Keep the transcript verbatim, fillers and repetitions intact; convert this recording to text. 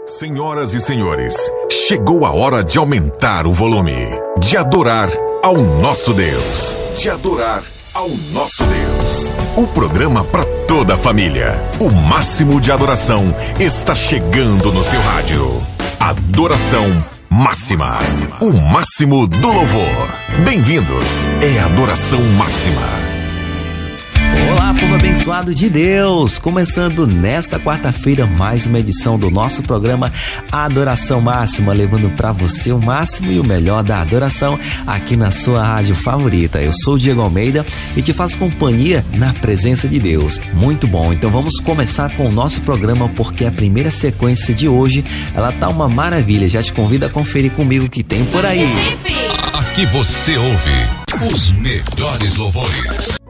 Senhoras e senhores, chegou a hora de aumentar o volume, de adorar ao nosso Deus, de adorar ao nosso Deus. O programa para toda a família, o máximo de adoração está chegando no seu rádio. Adoração Máxima, o máximo do louvor. Bem-vindos, é Adoração Máxima. Olá, povo abençoado de Deus! Começando nesta quarta-feira mais uma edição do nosso programa Adoração Máxima, levando para você o máximo e o melhor da adoração aqui na sua rádio favorita. Eu sou o Diego Almeida e te faço companhia na presença de Deus. Muito bom, então vamos começar com o nosso programa, porque a primeira sequência de hoje, ela tá uma maravilha. Já te convido a conferir comigo o que tem por aí. Aqui você ouve os melhores louvores.